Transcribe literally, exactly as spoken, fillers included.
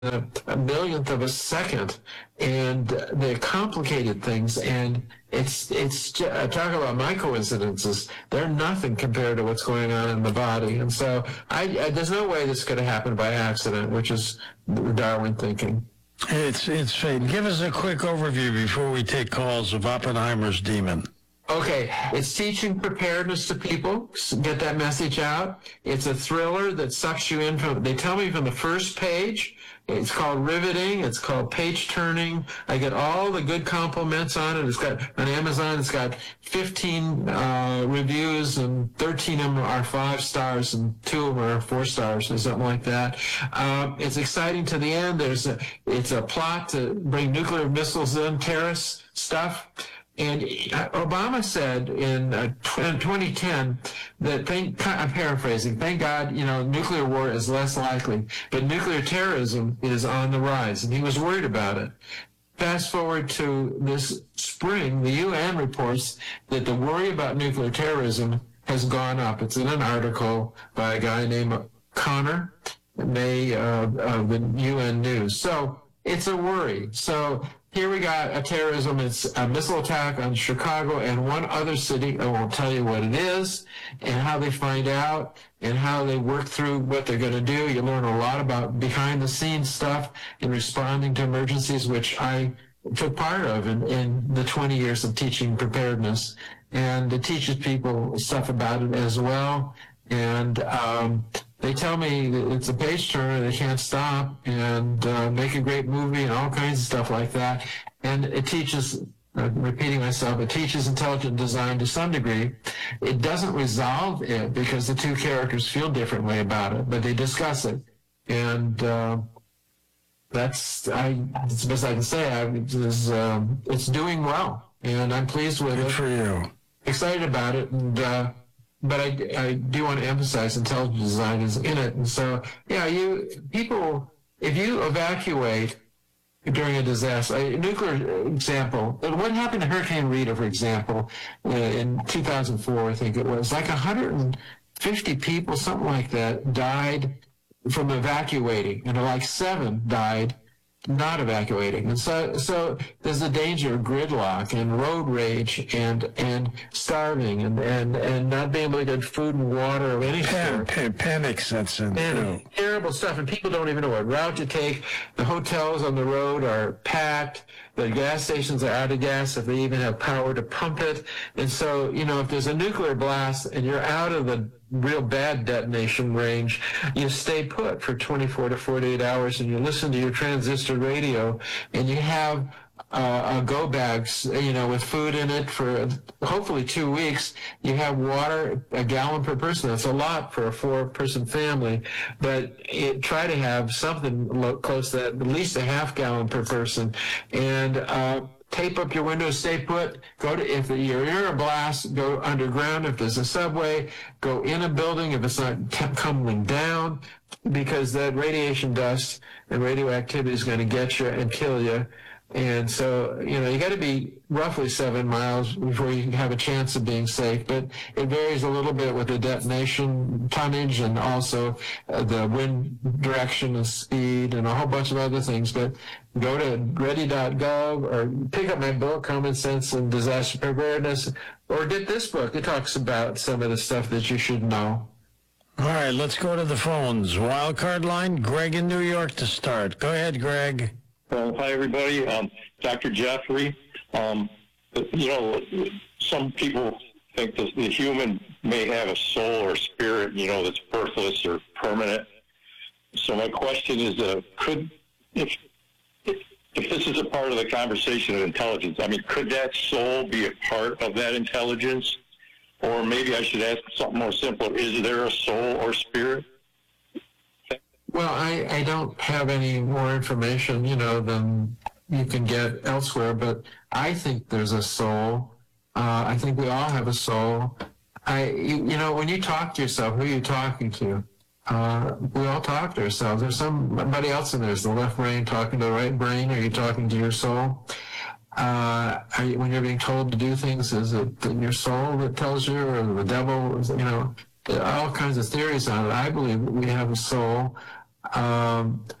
a, a millionth of a second, and they're complicated things, and it's it's uh, talk about my coincidences. They're nothing compared to what's going on in the body, and so I, I there's no way this could have happened by accident, which is Darwin thinking. It's it's fate. Give us a quick overview before we take calls of Oppenheimer's Demon. Okay, it's teaching preparedness to people, get that message out. It's a thriller that sucks you in from, they tell me from the first page. It's called riveting, it's called page turning. I get all the good compliments on it. It's got, on Amazon, it's got fifteen uh, reviews, and thirteen of them are five stars and two of them are four stars or something like that. Um, it's exciting to the end. There's a, it's a plot to bring nuclear missiles in, terrorist stuff. And Obama said in uh, twenty ten that, thank, I'm paraphrasing, thank God, you know, nuclear war is less likely, but nuclear terrorism is on the rise, and he was worried about it. Fast forward to this spring, the U N reports that the worry about nuclear terrorism has gone up. It's in an article by a guy named Connor May uh, of the U N News. So it's a worry. So here we got a terrorism, it's a missile attack on Chicago and one other city. I won't tell you what it is and how they find out and how they work through what they're going to do. You learn a lot about behind the scenes stuff in responding to emergencies, which I took part of in, in the twenty years of teaching preparedness. And it teaches people stuff about it as well. And um, they tell me that it's a page turner, they can't stop, and uh, make a great movie and all kinds of stuff like that. And it teaches, uh, repeating myself, it teaches intelligent design to some degree. It doesn't resolve it because the two characters feel differently about it, but they discuss it. And uh, that's, I, that's the best I can say. I, it's, um, it's doing well, and I'm pleased with Good it. for you. Excited about it, and uh, but I, I do want to emphasize intelligent design is in it. And so, yeah, you people, if you evacuate during a disaster, a nuclear example, what happened to Hurricane Rita, for example, uh, in two thousand four, I think it was, like one hundred fifty people, something like that, died from evacuating, and like seven died not evacuating. And so so there's a danger of gridlock and road rage and and starving and, and, and not being able to get food and water of any Pan, sort. pan, panic sets in. And terrible stuff, and people don't even know what route to take. The hotels on the road are packed. The gas stations are out of gas if they even have power to pump it. And so, you know, if there's a nuclear blast and you're out of the real bad detonation range, you stay put for twenty-four to forty-eight hours and you listen to your transistor radio, and you have uh, a go bags, you know, with food in it for hopefully two weeks. You have water, a gallon per person. That's a lot for a four-person family, but it, try to have something lo- close to that, at least a half gallon per person. And uh, tape up your windows, stay put. Go to, if you're in a blast, go underground. If there's a subway, go in a building if it's not tumbling down, because that radiation dust and radioactivity is going to get you and kill you. And so, you know, you got to be roughly seven miles before you can have a chance of being safe. But it varies a little bit with the detonation tonnage and also uh, the wind direction and speed and a whole bunch of other things. But go to ready dot gov or pick up my book, Common Sense and Disaster Preparedness, or get this book. It talks about some of the stuff that you should know. All right, let's go to the phones. Wildcard line, Greg in New York to start. Go ahead, Greg. Uh, hi, everybody. Um, Doctor Jeffrey. Um, you know, some people think that the human may have a soul or spirit, you know, that's birthless or permanent. So my question is, uh, could, if, if if this is a part of the conversation of intelligence, I mean, could that soul be a part of that intelligence? Or maybe I should ask something more simple. Is there a soul or spirit? Well, I, I don't have any more information, you know, than you can get elsewhere, but I think there's a soul. Uh, I think we all have a soul. I, you, you know, when you talk to yourself, who are you talking to? Uh, we all talk to ourselves. There's somebody else in there. Is the left brain talking to the right brain? Are you talking to your soul? Uh, are you, when you're being told to do things, is it your soul that tells you, or the devil? You know, there are all kinds of theories on it. I believe that we have a soul. Um,